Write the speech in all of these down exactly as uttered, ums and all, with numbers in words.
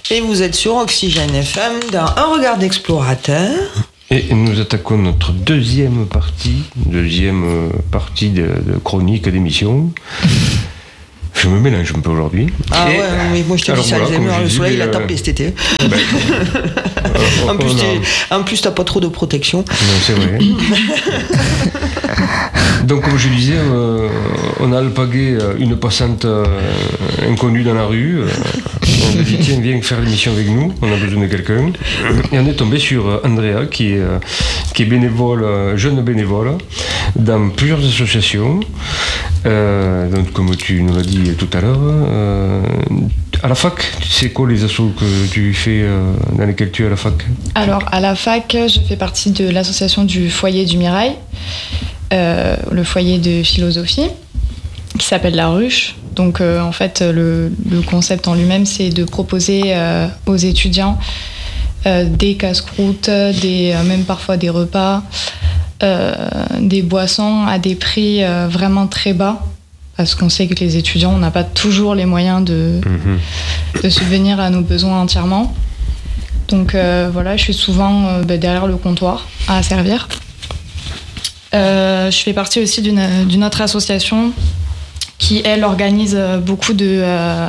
Et vous êtes sur Oxygène F M dans Un regard d'explorateur. Et nous attaquons notre deuxième partie, deuxième partie de, de chronique d'émission. Je me mélange un peu aujourd'hui. Ah et, ouais, mais moi je te dis ça, voilà, le soleil l'a tapé cet été. Ben, euh, en, plus, a... en plus, t'as pas trop de protection. Non, c'est vrai. Donc, comme je disais, euh, on a alpagué une passante euh, inconnue dans la rue. Euh, on a dit, tiens, viens faire l'émission avec nous, on a besoin de quelqu'un. Et on est tombé sur Andrea, qui est, euh, qui est bénévole, jeune bénévole, dans plusieurs associations. Euh, donc, comme tu nous l'as dit tout à l'heure, euh, à la fac, c'est quoi les assos que tu fais, euh, dans lesquels tu es à la fac ? Alors, à la fac, je fais partie de l'association du Foyer du Mirail, euh, le foyer de philosophie, qui s'appelle La Ruche. Donc, euh, en fait, le, le concept en lui-même, c'est de proposer euh, aux étudiants euh, des casse-croûtes, des, euh, même parfois des repas, euh, des boissons à des prix euh, vraiment très bas. Parce qu'on sait que les étudiants, on n'a pas toujours les moyens de, mmh. de subvenir à nos besoins entièrement. Donc euh, voilà, je suis souvent euh, bah, derrière le comptoir à servir. Euh, je fais partie aussi d'une, d'une autre association qui, elle, organise beaucoup de, euh,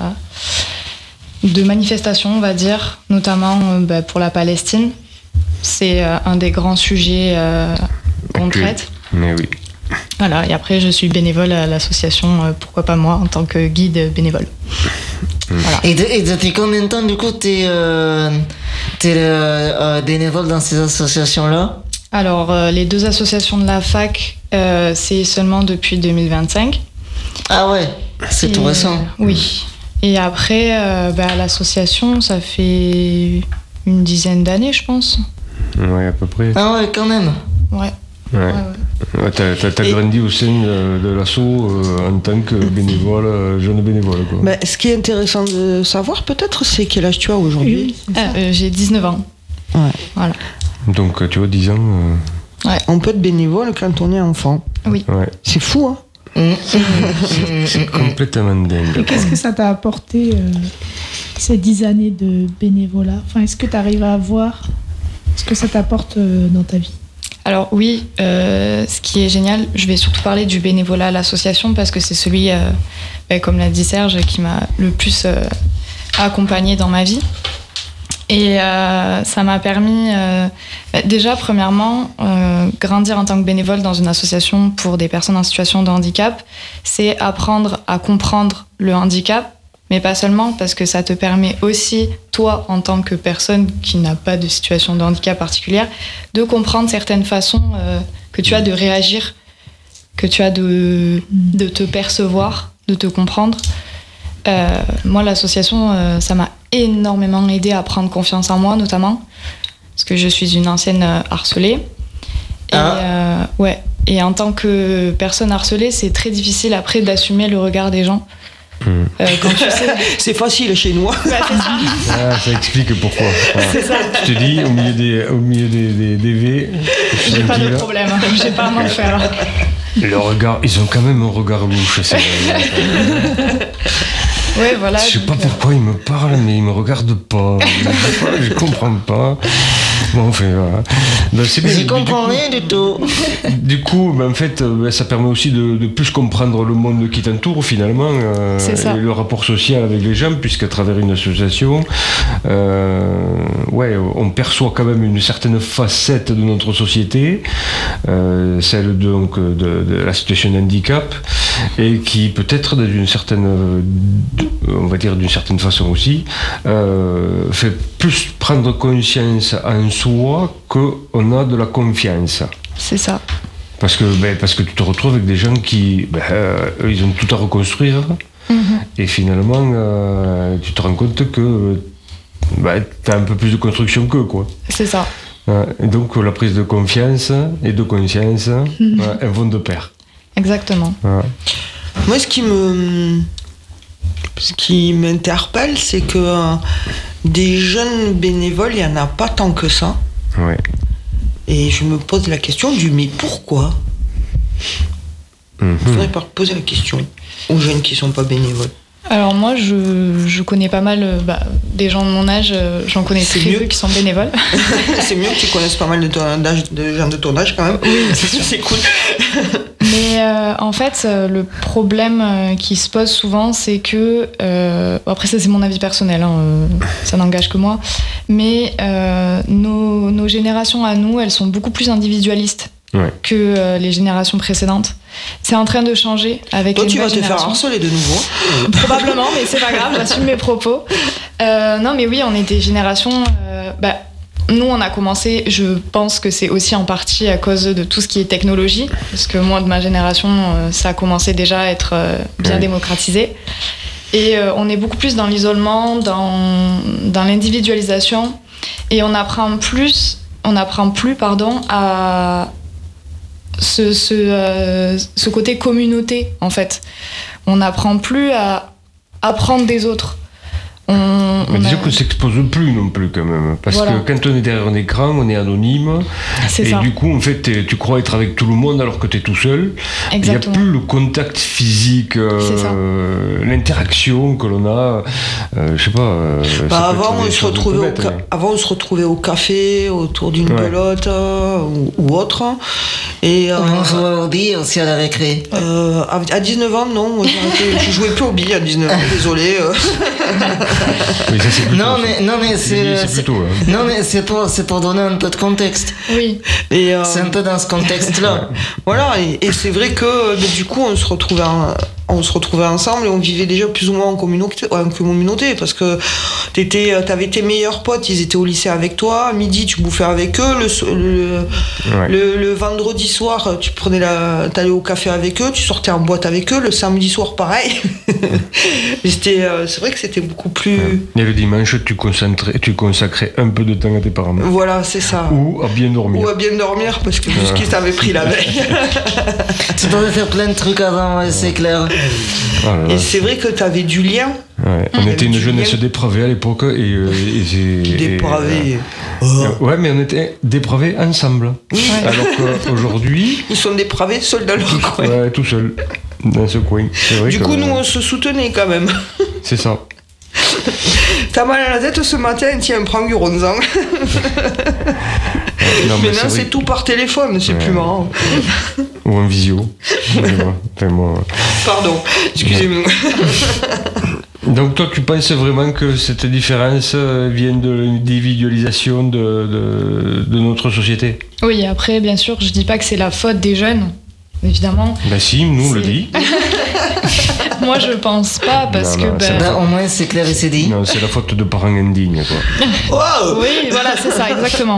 de manifestations, on va dire, notamment euh, bah, pour la Palestine. C'est euh, un des grands sujets euh, qu'on okay. traite. Mais oui. Voilà, et après je suis bénévole à l'association euh, Pourquoi pas moi en tant que guide bénévole. Voilà. Et, de, et depuis combien de temps du coup t'es, euh, t'es euh, bénévole dans ces associations-là ? Alors euh, les deux associations de la fac, euh, c'est seulement depuis deux mille vingt-cinq. Ah ouais, c'est et, tout récent. Euh, oui. Et après, euh, bah, l'association, ça fait une dizaine d'années, je pense. Ouais, à peu près. Ah ouais, quand même. Ouais. Ouais. Ouais, ouais. Ouais, t'as, t'as, t'as et... grandi au sein de, de l'asso euh, en tant que bénévole, euh, jeune bénévole. Quoi. Bah, ce qui est intéressant de savoir peut-être, c'est quel âge tu as aujourd'hui ? Oui, ah, euh, j'ai dix-neuf ans. Ouais. Voilà. Donc tu vois, dix ans. Euh... Ouais. On peut être bénévole quand on est enfant. Oui. Ouais. C'est fou, hein ? c'est, c'est complètement dingue. Et qu'est-ce que ça t'a apporté euh, ces dix années de bénévolat ? Enfin, est-ce que tu arrives à voir ce que ça t'apporte euh, dans ta vie ? Alors oui, euh, ce qui est génial, je vais surtout parler du bénévolat à l'association parce que c'est celui, euh, bah, comme l'a dit Serge, qui m'a le plus euh, accompagnée dans ma vie. Et euh, ça m'a permis, euh, déjà, premièrement, euh, grandir en tant que bénévole dans une association pour des personnes en situation de handicap, c'est apprendre à comprendre le handicap, mais pas seulement, parce que ça te permet aussi, toi, en tant que personne qui n'a pas de situation de handicap particulière, de comprendre certaines façons euh, que tu as de réagir, que tu as de, de te percevoir, de te comprendre. Euh, moi, l'association, euh, ça m'a énormément aidé à prendre confiance en moi, notamment, parce que je suis une ancienne euh, harcelée. Et, ah. euh, ouais. Et en tant que personne harcelée, c'est très difficile après d'assumer le regard des gens. Mmh. Euh, quand tu sais... c'est facile chez nous. Bah, c'est ça. Ah, ça explique pourquoi. Ah. C'est ça. Je te dis, au milieu des, au milieu des, des, des V, j'ai pas de problème, j'ai pas à m'en faire. Le regard, ils ont quand même un regard louche, c'est vrai. Ouais, voilà. Je sais donc, pas pourquoi ils me parlent, mais ils me regardent pas. Je comprends pas. Bon, enfin, voilà. Ben, c'est bien. Je comprends rien du tout. Du coup, ben, en fait, ben, ça permet aussi de, de plus comprendre le monde qui t'entoure, finalement. Euh, c'est ça. Et le rapport social avec les gens, puisqu'à travers une association, euh, ouais, on perçoit quand même une certaine facette de notre société, euh, celle donc de, de la situation de handicap, et qui peut-être d'une certaine, on va dire d'une certaine façon aussi, euh, fait plus prendre conscience en soi qu'on a de la confiance. C'est ça. Parce que, ben, parce que tu te retrouves avec des gens qui, ben, euh, ils ont tout à reconstruire, mm-hmm. et finalement, euh, tu te rends compte que ben, tu as un peu plus de construction qu'eux, quoi. C'est ça. Et donc la prise de confiance et de conscience, mm-hmm. ben, elles vont de pair. Exactement. Ouais. Moi, ce qui me, ce qui m'interpelle, c'est que euh, des jeunes bénévoles, il n'y en a pas tant que ça. Ouais. Et je me pose la question du mais pourquoi ? Il mm-hmm. faudrait pas poser la question aux jeunes qui ne sont pas bénévoles. Alors moi, je, je connais pas mal euh, bah, des gens de mon âge, euh, j'en connais C'est très mieux. peu qui sont bénévoles. C'est mieux que tu connaisses pas mal de, ton âge, de gens de ton âge quand même. Oui, c'est sûr. C'est cool. Mais euh, en fait, euh, le problème euh, qui se pose souvent, c'est que... Euh, après, ça, c'est mon avis personnel, hein, euh, ça n'engage que moi. Mais euh, nos, nos générations à nous, elles sont beaucoup plus individualistes Ouais. que euh, les générations précédentes. C'est en train de changer avec Toi, les tu vas nouvelles te faire générations. harceler de nouveau. Probablement, mais c'est pas grave, j'assume mes propos. Euh, non, mais oui, on est des générations... euh, bah, nous, on a commencé, je pense que c'est aussi en partie à cause de tout ce qui est technologie, parce que moi, de ma génération, euh, ça a commencé déjà à être euh, bien Oui. démocratisé. Et euh, on est beaucoup plus dans l'isolement, dans, dans l'individualisation, et on apprend plus, on apprend plus, pardon, à ce, ce, euh, ce côté communauté, en fait. On n'apprend plus à apprendre des autres. On, Mais on disons a- qu'on ne s'expose plus non plus quand même. Parce Voilà. que quand on est derrière un écran, on est anonyme. C'est Et ça, du coup, en fait, t'es- tu crois être avec tout le monde alors que tu es tout seul. Il n'y a exactement. plus le contact physique, euh, C'est ça. l'interaction que l'on a. Euh, je sais pas. euh, ça peut Bah, être avant, des on se choses un peu retrouvait au bêtes, ca- mais- avant, on se retrouvait au café, autour d'une Ouais. belote euh, ou, ou autre. Et euh, On jouait au billes aussi à la récré. euh, à à dix-neuf ans, non, moi, j'ai arrêté. Je jouais plus au billes à dix-neuf ans, désolé. euh. Oui, ça, c'est plutôt Non ça. mais, non mais Les c'est... billes, c'est c'est- plutôt, hein. Non mais c'est pour, c'est pour donner un peu de contexte. Oui, Et, euh, C'est un peu dans ce contexte-là. Voilà, et, et c'est vrai que euh, du coup, on se retrouvait, en- on se retrouvait ensemble et on vivait déjà plus ou moins en communauté, en communauté parce que t'étais, euh, t'avais tes meilleurs potes, ils étaient au lycée avec toi. À midi, tu bouffais avec eux. Le, so- le, Ouais. le, le vendredi soir, tu prenais la, t'allais au café avec eux, tu sortais en boîte avec eux. Le samedi soir, pareil. Mais c'était, euh, c'est vrai que c'était beaucoup plus. Et le dimanche, tu consacrais, tu consacrais un peu de temps à tes parents. Voilà, c'est ça. Ou à bien dormir. Ou à bien dormir parce que vu ce qu'ils t'avaient pris la veille. Tu devais faire plein de trucs avant, ouais, c'est clair. Ah là là. Et c'est vrai que t'avais du lien. Ouais, on Il y était avait une du jeunesse lien. dépravée à l'époque et, euh, et c'est- et, Dépravés. euh, Oh. ouais, mais on était dépravés ensemble. Alors qu'aujourd'hui, Ils sont dépravés seuls dans leur coin. ouais, tout seul dans ce coin. C'est vrai Du que, coup, nous, on se soutenait quand même. c'est ça. T'as mal à la tête ce matin, tiens, prends du Ronzan. Non, mais Maintenant, c'est c'est vrai. tout par téléphone, c'est Ouais. plus marrant. Ou en visio. Mais bon, enfin, moi- Pardon, excusez-moi. Donc toi, tu penses vraiment que cette différence euh, vient de l'individualisation de, de, de notre société? oui. Après, bien sûr, je dis pas que c'est la faute des jeunes, évidemment. Ben si, nous on le C'est- dit. Moi, je pense pas parce Non, que non, ben, c'est Ben, au moins c'est clair et c'est dit. Non, c'est la faute de parents indignes, quoi. Waouh. oui, voilà, c'est ça, exactement.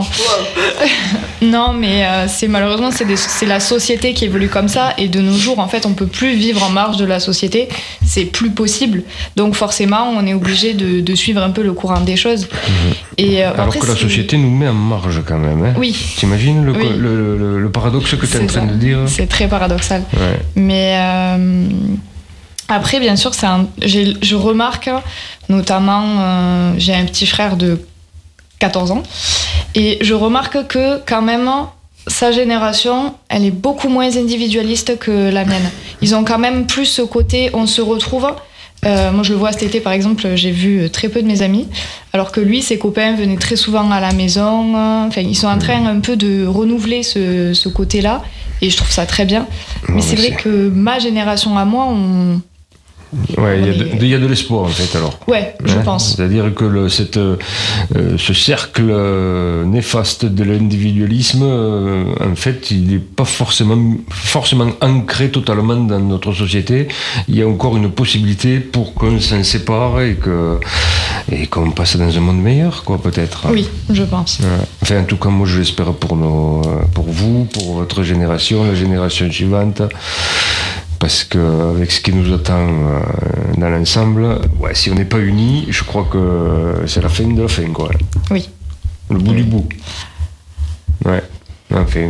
Non, mais euh, c'est malheureusement c'est, des- c'est la société qui évolue comme ça et de nos jours, en fait, on peut plus vivre en marge de la société. C'est plus possible. Donc forcément, on est obligé de, de suivre un peu le courant des choses. Et euh, Alors après, que la c'est- société nous met en marge quand même. Hein. Oui. T'imagines le, Oui. le, le, le paradoxe que tu es en C'est train ça. de dire? C'est très paradoxal. Ouais. Mais euh, après, bien sûr, c'est un, j'ai- je remarque, notamment, euh, j'ai un petit frère de quatorze ans, et je remarque que quand même, sa génération, elle est beaucoup moins individualiste que la mienne. Ils ont quand même plus ce côté, on se retrouve. Euh, moi, je le vois cet été, par exemple, j'ai vu très peu de mes amis, alors que lui, ses copains venaient très souvent à la maison. Enfin, ils sont en train un peu de renouveler ce, ce côté-là, et je trouve ça très bien. Non, Mais c'est mais vrai que ma génération à moi, on... Ouais, il y a On de- est- il y, a de l'espoir en fait alors. Ouais, je Hein, pense. C'est-à-dire que le, cette, euh, ce cercle euh, néfaste de l'individualisme, euh, en fait, il n'est pas forcément, forcément ancré totalement dans notre société. Il y a encore une possibilité pour qu'on s'en sépare et que et qu'on passe dans un monde meilleur, quoi, peut-être. Oui, je pense. Ouais. Enfin, en tout cas, moi, je l'espère pour nos, pour vous, pour votre génération, la génération suivante. Parce qu'avec ce qui nous attend euh, dans l'ensemble, ouais, si on n'est pas unis, je crois que c'est la fin de la fin, quoi. Oui. Le bout du bout. Ouais, enfin.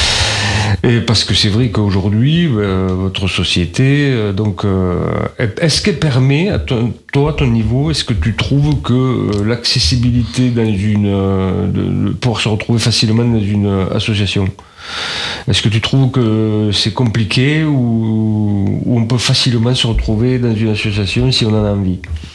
Et parce que c'est vrai qu'aujourd'hui, euh, votre société, euh, donc, euh, est-ce qu'elle permet, à ton, toi, à ton niveau, est-ce que tu trouves que euh, l'accessibilité dans une, euh, de, de pouvoir se retrouver facilement dans une association, Est-ce que tu trouves que c'est compliqué ou, ou on peut facilement se retrouver dans une association si on en a envie?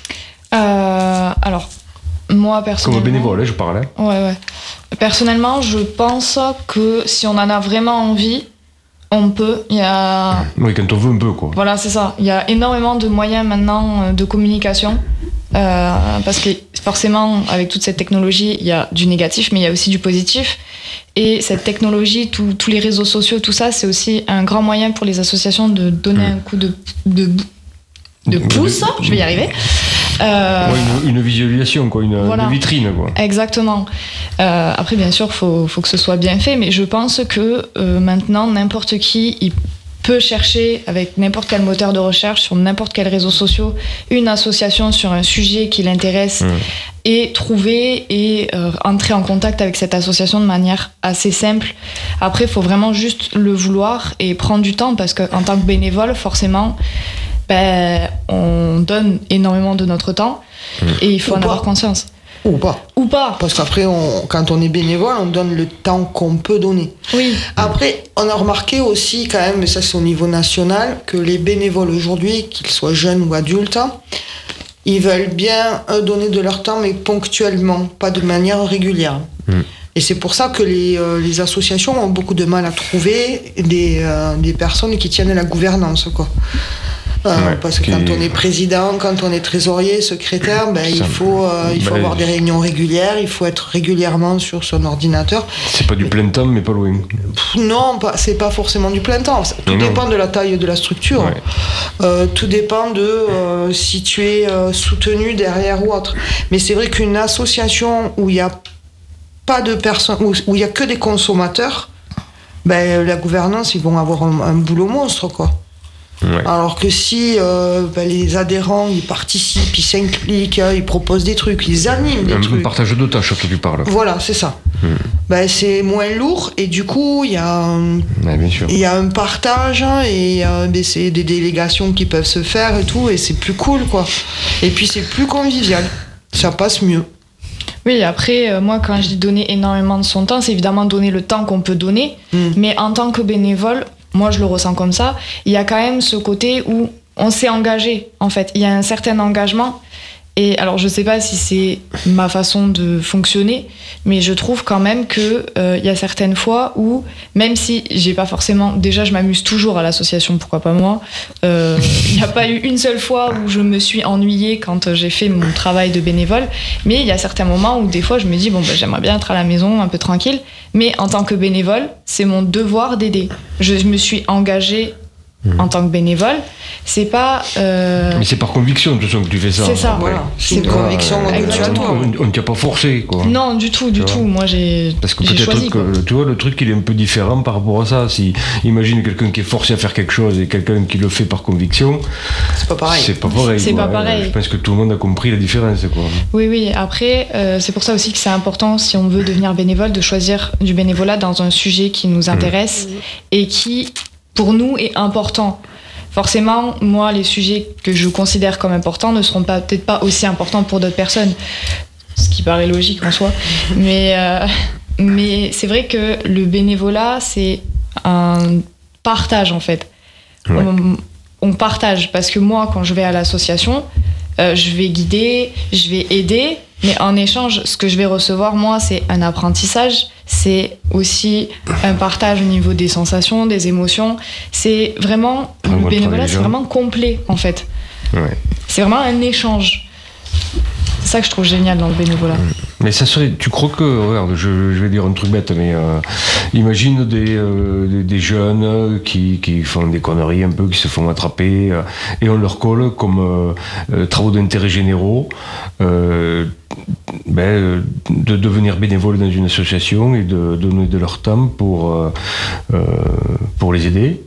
euh, Alors, moi personnellement... Comme bénévole, hein, je parlais. Ouais, ouais. Personnellement, je pense que si on en a vraiment envie, on peut. Il y a... Oui, quand on veut un peu, quoi. Voilà, c'est ça. Il y a énormément de moyens maintenant de communication. Euh, parce que forcément, avec toute cette technologie, il y a du négatif, mais il y a aussi du positif. Et cette technologie, tous les réseaux sociaux, tout ça, c'est aussi un grand moyen pour les associations de donner mmh. un coup de, de, de pouce. Je vais y arriver. Euh, ouais, une, une visualisation, quoi, une, voilà. une vitrine, quoi. Exactement. Euh, après, bien sûr, faut, faut que ce soit bien fait, mais je pense que euh, maintenant, n'importe qui, il peut chercher avec n'importe quel moteur de recherche sur n'importe quel réseau social une association sur un sujet qui l'intéresse mmh. et trouver et euh, entrer en contact avec cette association de manière assez simple. Après, il faut vraiment juste le vouloir et prendre du temps parce qu'en tant que bénévole, forcément, ben, on donne énormément de notre temps mmh. et il faut Ou en pas. avoir conscience. Ou pas. Ou pas. Parce qu'après, on, quand on est bénévole, on donne le temps qu'on peut donner. Oui. Après, on a remarqué aussi quand même, mais ça c'est au niveau national, que les bénévoles aujourd'hui, qu'ils soient jeunes ou adultes, ils veulent bien donner de leur temps, mais ponctuellement, pas de manière régulière. Mmh. Et c'est pour ça que les, euh, les associations ont beaucoup de mal à trouver des, euh, des personnes qui tiennent la gouvernance, quoi. Euh, ouais, parce que quand on est président, quand on est trésorier, secrétaire, ben, il faut, euh, il faut ben, avoir des réunions régulières, il faut être régulièrement sur son ordinateur. C'est pas du plein temps, mais pas loin. Non, pas, c'est pas forcément du plein temps. Tout non. dépend de la taille de la structure. Ouais. Euh, tout dépend de euh, si tu es euh, soutenu derrière ou autre. Mais c'est vrai qu'une association où il n'y a pas de personnes, où il n'y a que des consommateurs, ben, la gouvernance, ils vont avoir un, un boulot monstre, quoi. Ouais. Alors que si euh, ben, les adhérents ils participent, ils s'impliquent, ils proposent des trucs, ils animent des un, trucs. Un partage de tâches que tu parles. Voilà, c'est ça. Mmh. Ben, c'est moins lourd et du coup il y a un, ouais, bien sûr. il y a un partage et euh, ben, c'est des délégations qui peuvent se faire et tout et c'est plus cool quoi. Et puis c'est plus convivial, ça passe mieux. Oui, après, euh, moi, quand je dis donner énormément de son temps, c'est évidemment donner le temps qu'on peut donner, mmh. mais en tant que bénévole, moi je le ressens comme ça, il y a quand même ce côté où on s'est engagé, en fait. Il y a un certain engagement. Et alors, je sais pas si c'est ma façon de fonctionner, mais je trouve quand même qu'il euh, y a certaines fois où, même si j'ai pas forcément... Déjà, je m'amuse toujours à l'association, pourquoi pas moi. Il euh, n'y a pas eu une seule fois où je me suis ennuyée quand j'ai fait mon travail de bénévole, mais il y a certains moments où des fois, je me dis, bon, ben, j'aimerais bien être à la maison, un peu tranquille, mais en tant que bénévole, c'est mon devoir d'aider. Je me suis engagée en tant que bénévole, c'est pas... Euh... Mais c'est par conviction de toute façon que tu fais ça. C'est ça, voilà. C'est une conviction exactement. On ne t'a pas forcé, quoi. Non, du tout, du tout. Moi, j'ai Parce que j'ai peut-être choisi, que, tu vois, le truc, il est un peu différent par rapport à ça. Si, imagine quelqu'un qui est forcé à faire quelque chose et quelqu'un qui le fait par conviction... C'est pas pareil. C'est pas pareil. C'est pas pareil. Je pense que tout le monde a compris la différence, quoi. Oui, oui. Après, euh, c'est pour ça aussi que c'est important, si on veut devenir bénévole, de choisir du bénévolat dans un sujet qui nous intéresse mmh. et qui, pour nous, est important. Forcément, moi, les sujets que je considère comme importants ne seront pas, peut-être pas aussi importants pour d'autres personnes, ce qui paraît logique en soi. Mais, euh, mais c'est vrai que le bénévolat, c'est un partage, en fait. Ouais. On, on partage, parce que moi, quand je vais à l'association, euh, je vais guider, je vais aider, mais en échange, ce que je vais recevoir, moi, c'est un apprentissage, c'est aussi un partage au niveau des sensations, des émotions. C'est vraiment, ah, le bénévolat, c'est vraiment complet, en fait. Ouais. C'est vraiment un échange. C'est ça que je trouve génial dans le bénévolat. Mais ça serait, tu crois que, regarde, je, je vais dire un truc bête, mais euh, imagine des, euh, des, des jeunes qui, qui font des conneries un peu, qui se font attraper, euh, et on leur colle comme euh, euh, travaux d'intérêt généraux, euh, ben, de devenir bénévole dans une association et de, de donner de leur temps pour, euh, euh, pour les aider.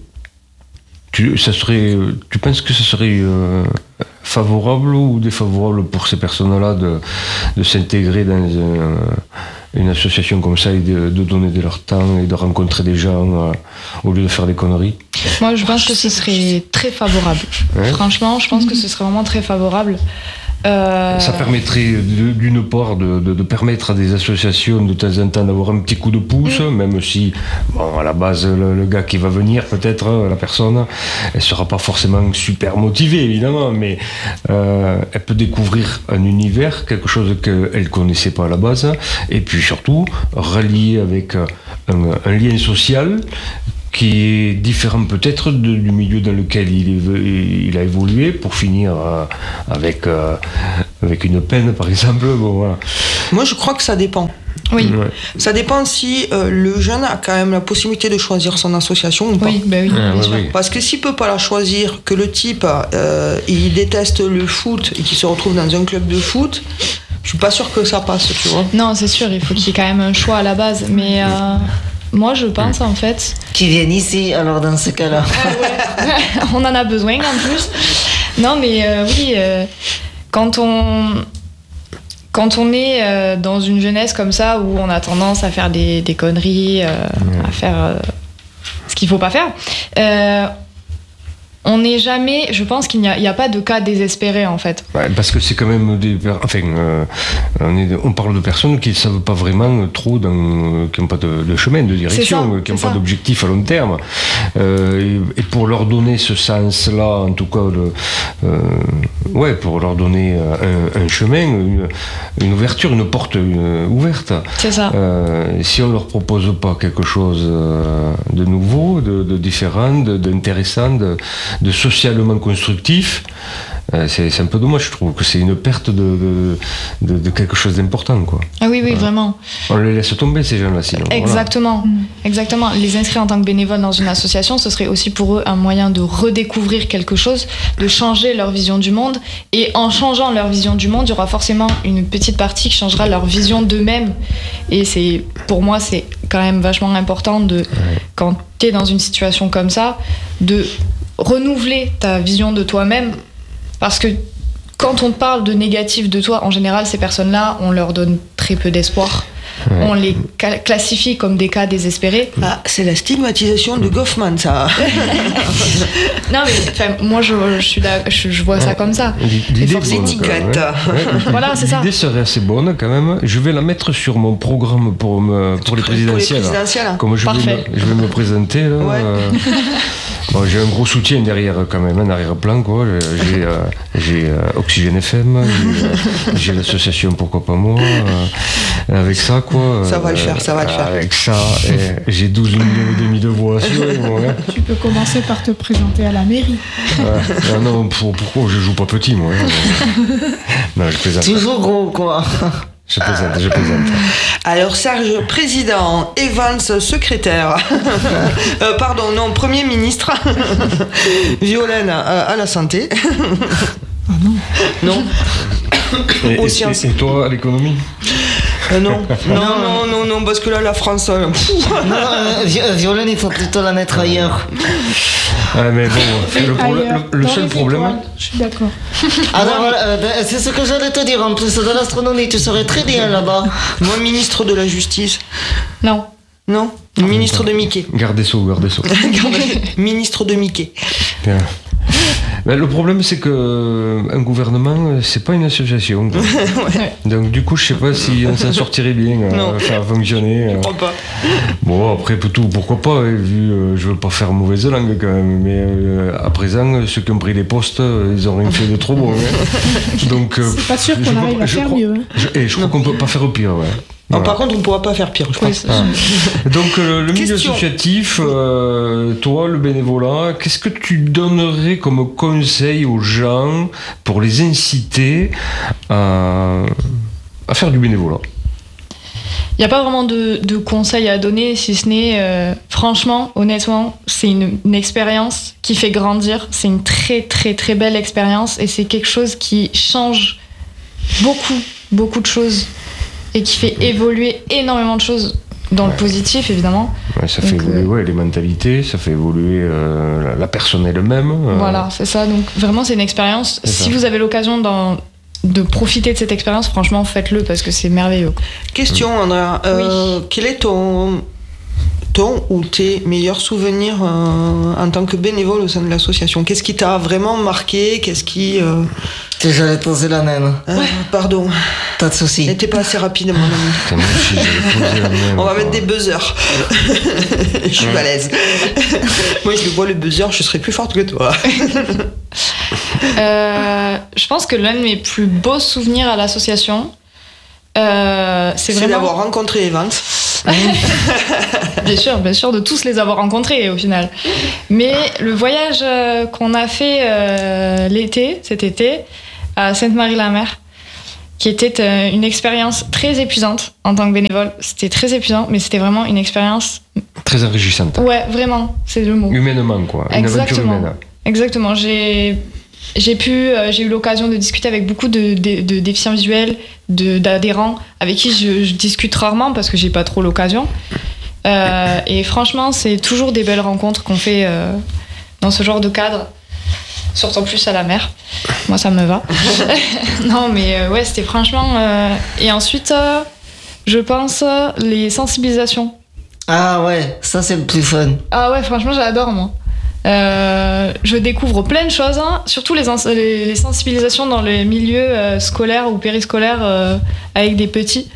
Tu, ça serait, tu penses que ce serait euh, favorable ou défavorable pour ces personnes-là de, de s'intégrer dans un, une association comme ça et de, de donner de leur temps et de rencontrer des gens euh, au lieu de faire des conneries? Moi, je pense que ce serait très favorable. Ouais. Franchement, je pense que ce serait vraiment très favorable. Euh... Ça permettrait de, d'une part de, de, de permettre à des associations de temps en temps d'avoir un petit coup de pouce, mmh. même si, bon, à la base, le, le gars qui va venir, peut-être, la personne, elle sera pas forcément super motivée, évidemment, mais euh, elle peut découvrir un univers, quelque chose qu'elle connaissait pas à la base, et puis surtout, relier avec un, un lien social qui est différent peut-être de, du milieu dans lequel il, est, il a évolué, pour finir euh, avec, euh, avec une peine, par exemple. Bon, voilà. Moi, je crois que ça dépend. Oui. Ouais. Ça dépend si euh, le jeune a quand même la possibilité de choisir son association ou pas. Oui, bah oui, Ah, bien oui, sûr. oui. Parce que s'il peut pas la choisir, que le type euh, il déteste le foot et qu'il se retrouve dans un club de foot, je suis pas sûr que ça passe, tu vois. Non, c'est sûr, il faut qu'il y ait quand même un choix à la base. Mais euh, moi, je pense en fait. Qui viennent ici, alors dans ce cas-là. On en a besoin en plus. Non, mais euh, oui, euh, quand on. Quand on est euh, dans une jeunesse comme ça, où on a tendance à faire des, des conneries, euh, à faire euh, ce qu'il faut pas faire, euh, on n'est jamais. Je pense qu'il n'y a, il y a pas de cas désespéré en fait. Ouais, parce que c'est quand même des. Enfin, euh, on, est, on parle de personnes qui ne savent pas vraiment trop, dans, qui n'ont pas de, de chemin, de direction, ça, qui n'ont pas ça. d'objectif à long terme. Euh, et, et pour leur donner ce sens-là, en tout cas, le, euh, ouais, pour leur donner un, un chemin, une, une ouverture, une porte une, ouverte. C'est ça. Euh, si on leur propose pas quelque chose de nouveau, de, de différent, de, d'intéressant, de, de socialement constructif, euh, c'est, c'est un peu dommage, je trouve que c'est une perte de, de, de, de quelque chose d'important, quoi. Ah oui, oui, Ouais. vraiment. On les laisse tomber, ces gens-là, sinon. Exactement, Mm. exactement. Les inscrire en tant que bénévoles dans une association, ce serait aussi pour eux un moyen de redécouvrir quelque chose, de changer leur vision du monde. Et en changeant leur vision du monde, il y aura forcément une petite partie qui changera leur vision d'eux-mêmes. Et c'est, pour moi, c'est quand même vachement important de, quand tu es dans une situation comme ça, de renouveler ta vision de toi-même. Parce que quand on parle de négatif de toi, en général, ces personnes-là, on leur donne très peu d'espoir. Ouais. On les ca- classifie comme des cas désespérés. Ah, c'est la stigmatisation de Goffman, ça. Non, mais enfin, moi, je, je, suis d'ac- je, je vois ça comme ça. L'idée Et est force bonne, étiquette. quand même, ouais. Ouais. Voilà, c'est ça. L'idée serait assez bonne, quand même. Je vais la mettre sur mon programme pour, me, pour les présidentielles. Pour les présidentielles. Comme je vais, Parfait. me, je vais me présenter, là, Ouais. euh, bon, j'ai un gros soutien derrière, quand même, un arrière-plan, quoi. J'ai, euh, j'ai euh, Oxygène F M, j'ai, euh, j'ai l'association Pourquoi pas moi. Euh, avec ça, quoi. Ça va le faire, ça va le faire. Avec ça, eh, j'ai douze millions et demi de voix. Ouais. Tu peux commencer par te présenter à la mairie. Ouais. Ah non, pour, pourquoi je joue pas petit, moi. Non, je plaisante. Toujours gros, quoi. Je plaisante, je plaisante. Alors Serge, président, Evans, secrétaire. euh, pardon, non, premier ministre. Violaine euh, à la santé. Ah non. Non. Et, Aux et- sciences. et toi, à l'économie? Euh, non. non, non, non, non, parce que là, la France. euh, pff. Non, euh, Vi- euh, Violaine, il faut plutôt la mettre ailleurs. Ah, mais bon, le, problème- Ailleurs, le- le dans seul les problème. étoiles. Je suis d'accord. Alors, voilà, euh, c'est ce que j'allais te dire. En plus de l'astronomie, tu serais très bien là-bas. Moi, ministre de la Justice. Non. Non. Ministre de Mickey. Gardez ça, gardez ça. Ministre de Mickey. Bien. Mais le problème, c'est que un gouvernement, c'est pas une association, quoi. Ouais. Donc du coup, je sais pas si on s'en sortirait bien, euh, Non. faire fonctionner. Je euh. crois pas. Bon, après, pour tout, pourquoi pas, hein, vu, euh, je veux pas faire mauvaise langue quand même, mais euh, à présent, ceux qui ont pris les postes, euh, ils ont rien fait de trop bon. Hein. Donc, euh, C'est pas sûr je qu'on peux arrive pas- à je faire crois- mieux. Hein. je- Et je crois qu'on peut pas faire pire, ouais. Non, Voilà. par contre, on ne pourra pas faire pire, je Oui, pense. c'est- Ah. Donc euh, le milieu Question. associatif, euh, toi le bénévolat, qu'est-ce que tu donnerais comme conseil aux gens pour les inciter à, à faire du bénévolat? Il n'y a pas vraiment de, de conseils à donner, si ce n'est, euh, franchement, honnêtement, c'est une, une expérience qui fait grandir. C'est une très, très, très belle expérience et c'est quelque chose qui change beaucoup, beaucoup de choses et qui fait évoluer énormément de choses dans le positif, évidemment. Ouais, ça fait Donc, évoluer euh, ouais, les mentalités, ça fait évoluer euh, la, la personne elle-même. euh. Voilà, c'est ça. Donc, vraiment, c'est une expérience. C'est Si ça. vous avez l'occasion d'en- de profiter de cette expérience, franchement, faites-le parce que c'est merveilleux. Question, Andrea. Euh, Quel est ton, ton ou tes meilleurs souvenirs euh, en tant que bénévole au sein de l'association? Qu'est-ce qui t'a vraiment marqué? Qu'est-ce qui... Euh... J'allais poser la même. Ah, ouais. Pardon. Pas de soucis. N'était pas assez rapide, mon ami. On va mettre des buzzers. Je suis balèze. Moi, je le vois, le buzzer, je serais plus forte que toi. euh, je pense que l'un de mes plus beaux souvenirs à l'association, euh, c'est, c'est vraiment... d'avoir rencontré Evans. Bien sûr, bien sûr, de tous les avoir rencontrés au final. Mais le voyage euh, qu'on a fait euh, l'été, cet été, à Sainte-Marie-la-Mer, qui était euh, une expérience très épuisante en tant que bénévole. C'était très épuisant, mais c'était vraiment une expérience... Très enrichissante. Ouais, vraiment, c'est le mot. Humainement, quoi. Une Exactement. aventure humaine. Exactement. J'ai, j'ai, pu, euh, j'ai eu l'occasion de discuter avec beaucoup de, de, de déficients visuels, de, d'adhérents, avec qui je, je discute rarement parce que j'ai pas trop l'occasion. Euh, et franchement, c'est toujours des belles rencontres qu'on fait euh, dans ce genre de cadre. Surtout plus à la mer. Moi, ça me va. Non, mais euh, ouais, c'était franchement... Euh... Et ensuite, euh, je pense, euh, les sensibilisations. Ah ouais, ça c'est le plus fun. Ah ouais, franchement, j'adore, moi. Euh, je découvre plein de choses, hein, surtout les, les, les sensibilisations dans les milieux euh, scolaires ou périscolaires euh, avec des petits.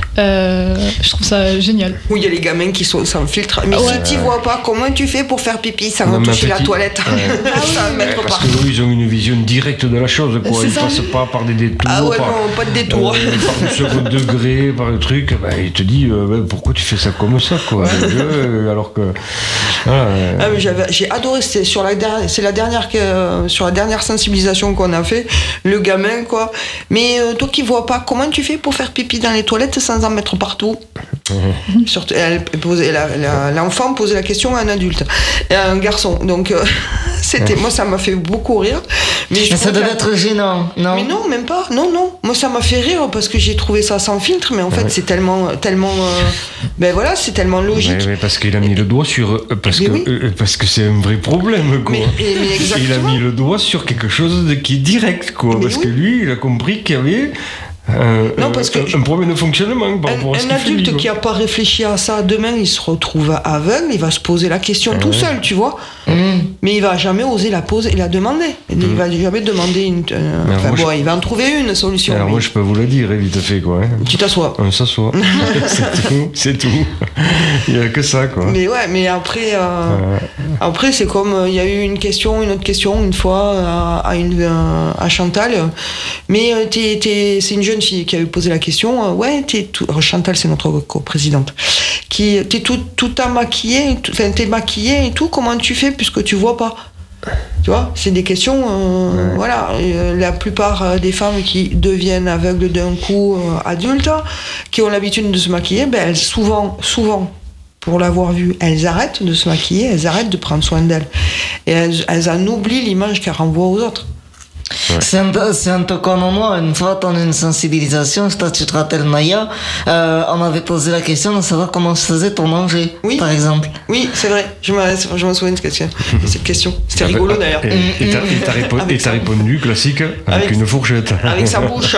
Euh, je trouve ça génial. Où il y a les gamins qui sont sans filtre. Mais ouais, si tu ouais. vois pas, comment tu fais pour faire pipi sans non, toucher petit... la toilette? Ouais. Ah oui, ça va mettre ouais, parce partout. que eux, ils ont une vision directe de la chose, quoi. C'est Ils ça. passent pas par des détours. Ah ouais, par, non, pas de détour. Euh, par le second degré, par le truc. Bah, il te dit, euh, bah, pourquoi tu fais ça comme ça, quoi. euh, alors que. Voilà, euh... ah, mais j'avais, j'ai adoré, c'était sur la dernière, c'est la dernière, euh, sur la dernière sensibilisation qu'on a fait, le gamin, quoi. Mais euh, toi qui vois pas, comment tu fais pour faire pipi dans les toilettes sans en mettre partout? Mmh. Surtout, elle posait, la, la, l'enfant posait la question à un adulte, et à un garçon. Donc, euh, c'était, moi, ça m'a fait beaucoup rire. Mais, mais ça devait être gênant, non? Mais non, même pas. Non, non. Moi, ça m'a fait rire parce que j'ai trouvé ça sans filtre, mais en fait, ouais. c'est tellement, tellement, euh, ben voilà, c'est tellement logique. Mais, mais parce qu'il a mis le doigt sur, euh, parce que, oui. euh, parce que c'est un vrai problème, quoi. Mais, et, mais exactement. Il a mis le doigt sur quelque chose de, qui est direct, quoi. Mais parce oui. que lui, il a compris qu'il y avait. Euh, non, parce que un, un problème de fonctionnement par rapport un, à ce un adulte fait, qui n'a pas réfléchi à ça, demain il se retrouve aveugle, il va se poser la question ah tout ouais. seul, tu vois. Mmh. Mais il va jamais oser la poser et la demander. Mmh. Il va jamais demander une. Euh, enfin, bon, je... il va en trouver une solution. Alors mais... moi je peux vous le dire, vite fait quoi. Hein. Tu t'assois. On s'assoit. c'est tout, c'est tout. Il n'y a que ça quoi. Mais ouais, mais après, euh, ouais. après c'est comme il euh, y a eu une question, une autre question une fois à, à, une, à Chantal. Mais euh, t'es, t'es, c'est une jeune fille qui a posé la question. Euh, ouais, t'es tout. Alors, Chantal, c'est notre co-présidente. Qui, t'es tout, tout à maquillée, enfin t'es maquillée et tout. Comment tu fais puisque tu vois pas? Tu vois, c'est des questions. Euh, ouais. Voilà, et, euh, la plupart des femmes qui deviennent aveugles d'un coup euh, adultes, qui ont l'habitude de se maquiller, ben elles, souvent, souvent. Pour l'avoir vu, elles arrêtent de se maquiller, elles arrêtent de prendre soin d'elles. Et elles, elles en oublient l'image qu'elles renvoient aux autres. Ouais. C'est, un peu, c'est un peu comme moi, une fois dans une sensibilisation, je tu te rappelles Maya, euh, on m'avait posé la question de savoir comment se faisait pour manger, oui. par exemple. Oui, c'est vrai, je me, je me souviens de cette question. Cette question. C'était rigolo d'ailleurs. Et, et, t'as, et, t'as, répo- et t'as répondu, classique, avec, avec une fourchette. Avec sa bouche.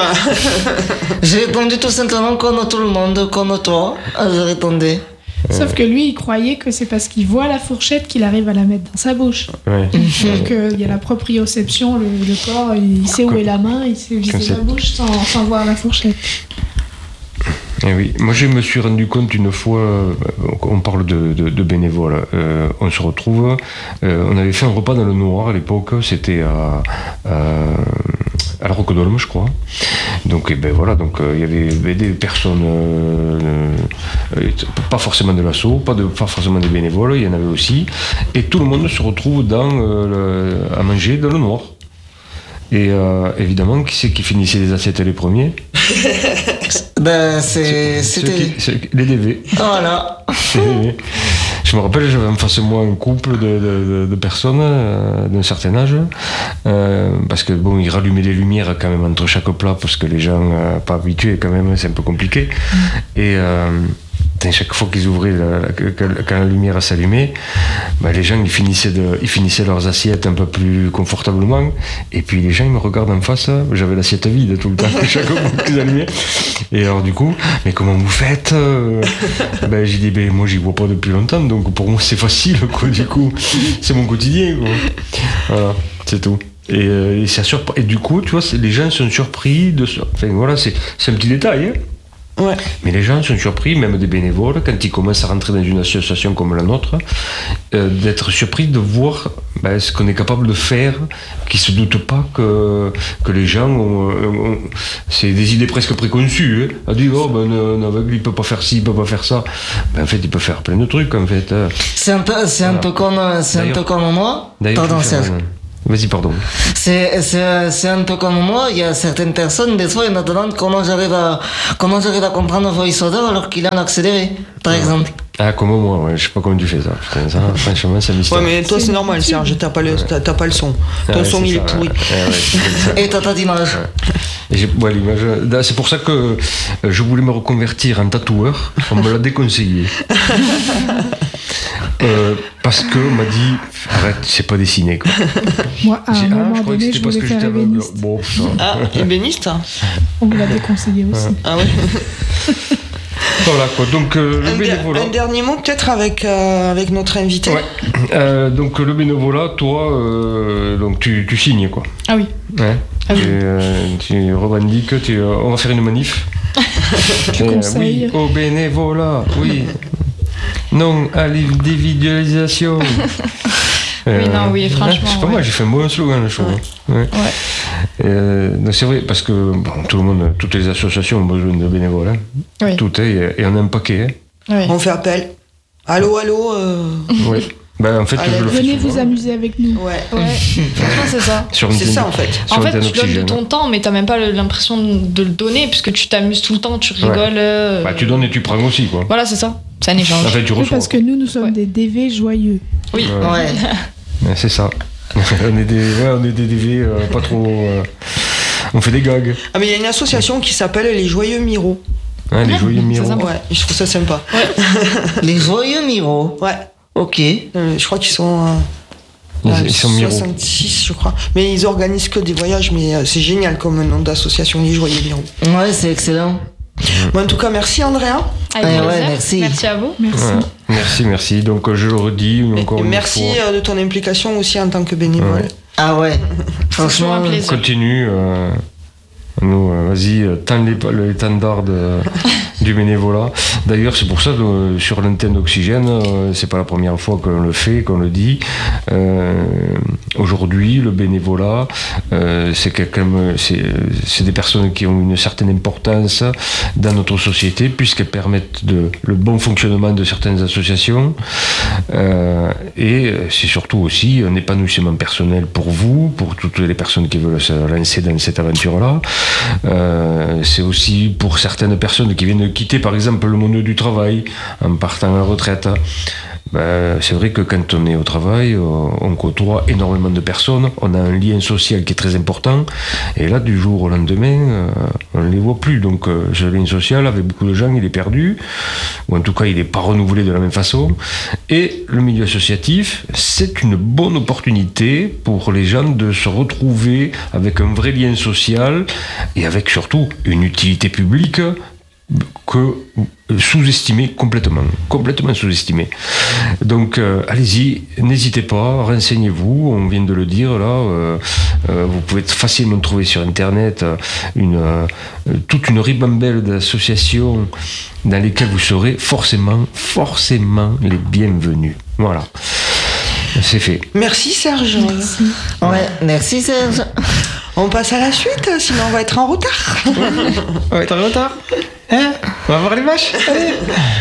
J'ai répondu tout simplement comme tout le monde, comme toi, je répondais. Sauf que lui, il croyait que c'est parce qu'il voit la fourchette qu'il arrive à la mettre dans sa bouche. Ouais. Donc il y a la proprioception, le, le corps, il sait où est la main, il sait où est la bouche sans, sans voir la fourchette. Et oui, moi je me suis rendu compte une fois, euh, on parle de, de, de bénévoles, euh, on se retrouve, euh, on avait fait un repas dans le noir à l'époque, c'était à, à, à la Roque d'Olme je crois. Donc et ben voilà, donc il euh, y avait des personnes, euh, euh, pas forcément de l'asso, pas, de, pas forcément des bénévoles, il y en avait aussi, et tout le monde se retrouve dans, euh, le, à manger dans le noir. Et euh, évidemment, qui c'est qui finissait les assiettes les premiers? Ben, c'est, c'est, c'était... Qui, c'est les D V. Voilà. Je me rappelle, j'avais en face de moi un couple de, de, de personnes euh, d'un certain âge, euh, parce que bon, ils rallumaient les lumières quand même entre chaque plat, parce que les gens euh, pas habitués quand même, c'est un peu compliqué. Et... Euh, chaque fois qu'ils ouvraient, la, la, quand la lumière s'allumait, ben les gens ils finissaient, de, ils finissaient leurs assiettes un peu plus confortablement. Et puis les gens ils me regardent en face, j'avais l'assiette vide tout le temps, chaque fois qu'ils allumaient. Et alors du coup, mais comment vous faites? Ben j'ai dit, ben moi j'y vois pas depuis longtemps, donc pour moi c'est facile, quoi, du coup. C'est mon quotidien, quoi. Voilà, c'est tout. Et, euh, et, ça surpre... et du coup, tu vois, les gens sont surpris de ça. Enfin, voilà, c'est, c'est un petit détail, hein. Ouais. Mais les gens sont surpris, même des bénévoles, quand ils commencent à rentrer dans une association comme la nôtre, euh, d'être surpris de voir ben, ce qu'on est capable de faire, qu'ils ne se doutent pas que, que les gens ont, ont... C'est des idées presque préconçues. Hein. On dit, oh, ben, un aveugle, il ne peut pas faire ci, il ne peut pas faire ça. Ben, en fait, il peut faire plein de trucs, en fait. C'est un peu, c'est voilà. un peu comme, c'est un peu comme moi. Pardon, Serge. Vas-y, pardon. C'est, c'est, c'est un peu comme moi, il y a certaines personnes, des fois, ils me demandent comment j'arrive à, comment j'arrive à comprendre VoiceOver alors qu'il est en accéléré, par ouais. exemple. Ah, comme moi, ouais, je sais pas comment tu fais ça. Putain, ça franchement, c'est un mystère. Ouais, mais toi, c'est, c'est normal, Serge, t'as pas le, t'as, t'as pas le son. Ton ouais, son, il ça, est pourri. Ouais, ouais, et t'as pas d'image. Ouais. J'ai, ouais, l'image. C'est pour ça que je voulais me reconvertir en tatoueur. On me l'a déconseillé. Euh, parce qu'on m'a dit arrête, c'est pas dessiné quoi. Moi, à un j'ai, moment ah, je donné, que je parce voulais que faire ébéniste. Bon, ah, ébéniste. On me l'a déconseillé aussi. Ah ouais. Voilà quoi. Donc euh, le un, bénévolat. Un dernier mot peut-être avec euh, avec notre invité. Ouais. Euh, donc le bénévolat, toi, euh, donc tu, tu signes quoi. Ah oui. Ouais. Ah oui. Tu, euh, tu revendiques, tu, euh, on va faire une manif. Tu conseilles. Oui, au bénévolat, oui. Non à l'individualisation. Oui, non, oui, franchement. C'est pas ouais. moi, j'ai fait un bon slogan, je trouve. Ouais. Ouais. Ouais. Euh, donc c'est vrai, parce que bon, tout le monde, toutes les associations ont besoin de bénévoles. Hein. Oui. Tout est, et on a un paquet. Hein. Oui. On fait appel. Allô, allô. Euh... Oui. Ben, en fait, allez, je le venez fais vous amuser avec nous. Ouais. ouais. Franchement, c'est ça. Sur c'est ça, en fait. En fait, tu donnes de ton temps, mais t'as même pas l'impression de le donner, puisque tu t'amuses tout le temps, tu rigoles. Ouais. Euh... Bah, tu donnes et tu prends aussi, quoi. Voilà, c'est ça. C'est un échange. En fait, tu reçois. Oui, parce que nous, nous sommes ouais. des D V joyeux. Oui. Ouais. ouais. C'est ça. on est des, ouais, on est des D V euh, pas trop. Euh... On fait des gags. Ah, mais il y a une association qui s'appelle les Joyeux Miro. Hein, les Joyeux Miro. Ouais, je trouve ça sympa. Ouais. Les Joyeux Miro. Ouais. Ok. Euh, je crois qu'ils sont. Euh, ils, euh, ils sont soixante-six, je crois. Mais ils organisent que des voyages, mais euh, c'est génial comme nom d'association, les Joyeux Miro. Ouais, c'est excellent. Bon, en tout cas, merci Andrea. Avec ah, ouais, merci. Merci à vous. Merci. Ouais. Merci, merci. Donc euh, je le redis encore et une merci fois. Merci de ton implication aussi en tant que bénévole. Ouais. Ah ouais. Franchement, un plaisir. Continue. Euh, nous, euh, vas-y, euh, tends l'étendard de, du bénévolat. D'ailleurs, c'est pour ça que euh, sur l'antenne d'Oxygène, euh, c'est pas la première fois qu'on le fait, qu'on le dit. Euh, aujourd'hui, le bénévolat, euh, c'est, quelqu'un, c'est, c'est des personnes qui ont une certaine importance dans notre société, puisqu'elles permettent de, le bon fonctionnement de certaines associations. Euh, et c'est surtout aussi un épanouissement personnel pour vous, pour toutes les personnes qui veulent se lancer dans cette aventure-là. Euh, c'est aussi pour certaines personnes qui viennent de quitter par exemple le monde du travail en partant à la retraite. Ben, c'est vrai que quand on est au travail, on côtoie énormément de personnes, on a un lien social qui est très important, et là du jour au lendemain on ne les voit plus, donc ce lien social avec beaucoup de gens il est perdu, ou en tout cas il n'est pas renouvelé de la même façon. Et le milieu associatif, c'est une bonne opportunité pour les gens de se retrouver avec un vrai lien social et avec surtout une utilité publique que sous-estimé complètement, complètement sous-estimé. Donc euh, allez-y, n'hésitez pas, renseignez-vous, on vient de le dire là, euh, euh, vous pouvez facilement trouver sur internet une, euh, toute une ribambelle d'associations dans lesquelles vous serez forcément, forcément les bienvenus. Voilà. C'est fait. Merci Serge. Merci. Ouais, merci Serge. On passe à la suite, sinon on va être en retard. On va être en retard. Hein? On va voir les vaches. Allez,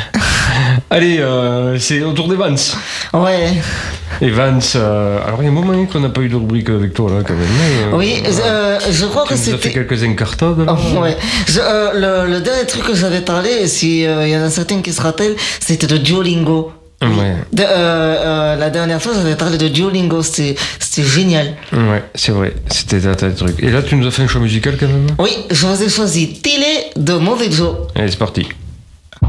Allez euh, c'est au tour des Vance. Ouais. Et Vance, euh, alors il y a un moment qu'on n'a pas eu de rubrique avec toi là quand même. Euh, oui, euh, je crois tu que nous c'était. as fait quelques incartades là. Oh, ouais. Je, euh, le, le dernier truc que j'avais parlé, s'il euh, y en a certains qui se rappellent, c'était de Duolingo. Ouais. De, euh, euh, la dernière fois, j'avais parlé de Duolingo, c'était, c'était génial. Ouais, c'est vrai, c'était un tas de trucs. Et là, tu nous as fait un choix musical quand même. Oui, je vous ai choisi Télé de Mauvais Joe. Allez, c'est parti.